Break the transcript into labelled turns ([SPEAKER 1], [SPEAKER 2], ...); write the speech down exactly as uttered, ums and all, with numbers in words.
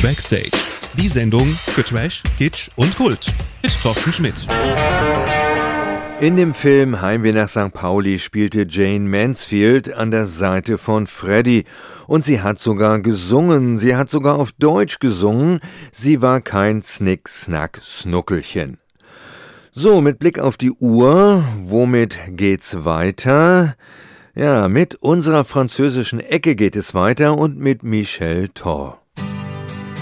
[SPEAKER 1] Backstage. Die Sendung für Trash, Kitsch und Kult mit Thorsten Schmidt.
[SPEAKER 2] In dem Film Heimweh nach Sankt Pauli spielte Jayne Mansfield an der Seite von Freddy. Und sie hat sogar gesungen, sie hat sogar auf Deutsch gesungen. Sie war kein Snick-Snack-Snuckelchen. So, mit Blick auf die Uhr, womit geht's weiter? Ja, mit unserer französischen Ecke geht es weiter und mit Michel Thor.